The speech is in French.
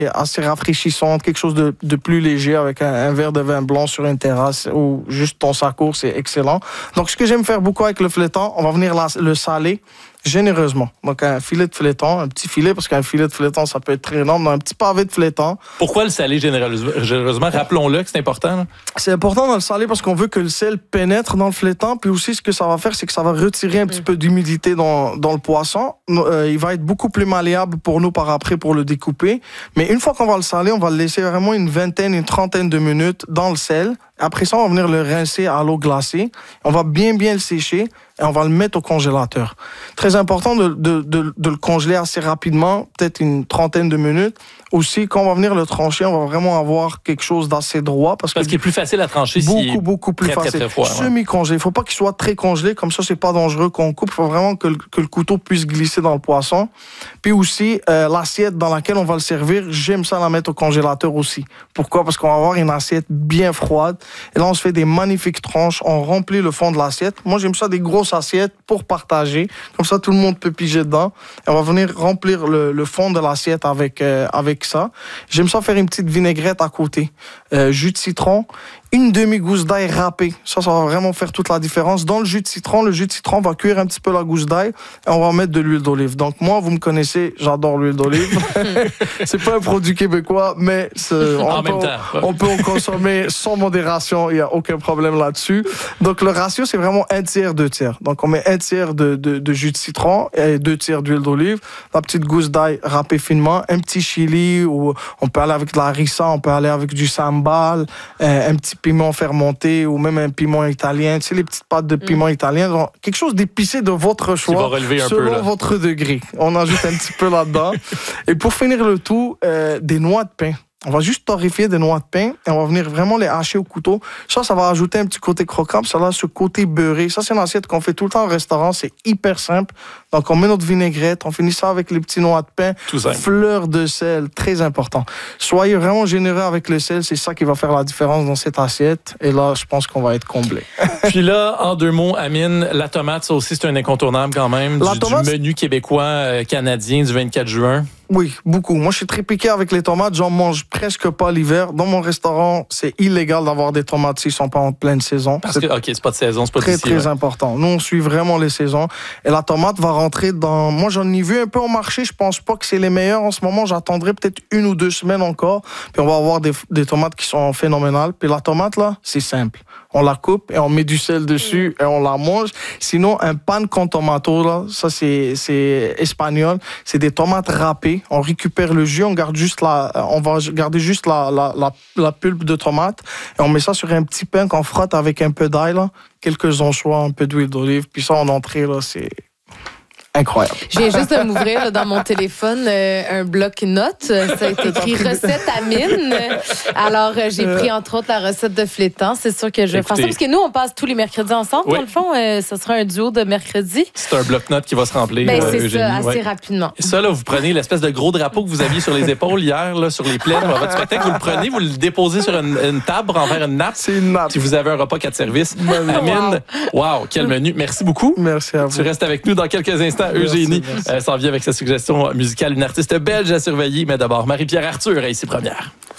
assez rafraîchissante, quelque chose de plus léger avec un verre de vin blanc sur une terrasse ou juste ton sacour, c'est excellent. Donc, ce que j'aime faire beaucoup avec le flétan, on va venir le saler généreusement. Donc, un filet de flétan, un petit filet, parce qu'un filet de flétan, ça peut être très énorme, un petit pavé de flétan. Pourquoi le saler généreusement? Rappelons-le que c'est important. Là. C'est important de le saler parce qu'on veut que le sel pénètre dans le flétan, puis aussi, ce que ça va faire, c'est que ça va retirer un petit peu d'humidité dans le poisson. Il va être beaucoup plus malléable pour nous par après pour le découper. Mais une fois qu'on va le saler, on va le laisser vraiment une trentaine de minutes dans le sel. Après ça, on va venir le rincer à l'eau glacée. On va bien le sécher et on va le mettre au congélateur. Très important de le congeler assez rapidement, peut-être une trentaine de minutes. Aussi, quand on va venir le trancher, on va vraiment avoir quelque chose d'assez droit. Parce qu'il est plus facile à trancher beaucoup plus facile. Très froid. Semi-congelé. Il ne faut pas qu'il soit très congelé, comme ça, c'est pas dangereux qu'on coupe. Il faut vraiment que le couteau puisse glisser dans le poisson. Puis aussi, l'assiette dans laquelle on va le servir, j'aime ça la mettre au congélateur aussi. Pourquoi? Parce qu'on va avoir une assiette bien froide. Et là, on se fait des magnifiques tranches. On remplit le fond de l'assiette. Moi, j'aime ça des grosses assiettes pour partager. Comme ça, tout le monde peut piger dedans. Et on va venir remplir le fond de l'assiette avec ça. J'aime ça faire une petite vinaigrette à côté. Jus de citron, une demi-gousse d'ail râpée. Ça va vraiment faire toute la différence. Dans le jus de citron va cuire un petit peu la gousse d'ail et on va mettre de l'huile d'olive. Donc moi, vous me connaissez, j'adore l'huile d'olive. C'est pas un produit québécois, mais on peut en consommer sans modération. Il n'y a aucun problème là-dessus. Donc le ratio, c'est vraiment 1 tiers, 2 tiers. Donc on met 1 tiers de jus de citron et 2 tiers d'huile d'olive. La petite gousse d'ail râpée finement, un petit chili, ou on peut aller avec de la harissa, on peut aller avec du sambal, un petit piment fermenté ou même un piment italien. Tu sais, les petites pâtes de piment italien. Donc, quelque chose d'épicé de votre choix. Qui va relever un selon peu, là. votre degré. On ajoute un petit peu là-dedans. Et pour finir le tout, des noix de pain. On va juste torréfier des noix de pain et on va venir vraiment les hacher au couteau. Ça va ajouter un petit côté croquant. Ça a ce côté beurré. Ça, c'est une assiette qu'on fait tout le temps au restaurant. C'est hyper simple. Donc, on met notre vinaigrette. On finit ça avec les petits noix de pain. Fleur de sel. Très important. Soyez vraiment généreux avec le sel. C'est ça qui va faire la différence dans cette assiette. Et là, je pense qu'on va être comblé. Puis là, en 2 mots, Amine, la tomate, ça aussi, c'est un incontournable quand même. Du menu québécois canadien du 24 juin. Oui, beaucoup. Moi, je suis très piqué avec les tomates. J'en mange presque pas l'hiver. Dans mon restaurant, c'est illégal d'avoir des tomates s'ils sont pas en pleine saison. Parce que, c'est pas de saison, c'est pas très, très important. Nous, on suit vraiment les saisons. Et la tomate va rentrer dans... Moi, j'en ai vu un peu au marché. Je pense pas que c'est les meilleurs en ce moment. J'attendrai peut-être 1 ou 2 semaines encore. Puis on va avoir des tomates qui sont phénoménales. Puis la tomate, là, c'est simple. On la coupe et on met du sel dessus et on la mange. Sinon, un pan con tomato, là, ça, c'est espagnol. C'est des tomates râpées. On récupère le jus, on va garder juste la pulpe de tomate et on met ça sur un petit pain qu'on frotte avec un peu d'ail, là, quelques anchois, un peu d'huile d'olive. Puis ça, en entrée, là, c'est... incroyable. Je viens juste de m'ouvrir là, dans mon téléphone un bloc-notes. Ça a été écrit recette Amine. Alors, j'ai pris entre autres la recette de flétan. C'est sûr que je vais faire ça parce que nous, on passe tous les mercredis ensemble. Oui. Dans le fond, ce sera un duo de mercredi. C'est un bloc-notes qui va se remplir. C'est Eugénie, ça, assez rapidement. Et ça, là, vous prenez l'espèce de gros drapeau que vous aviez sur les épaules hier, là, sur les plaies dans votre spectacle. Vous le prenez, vous le déposez sur une table envers une nappe. C'est une nappe. Si vous avez un repas 4 services. Amine, wow, quel menu. Merci beaucoup. Merci à vous. Tu restes avec nous dans quelques instants. Eugénie s'en vient avec sa suggestion musicale, une artiste belge à surveiller. Mais d'abord, Marie-Pierre Arthur, ici première.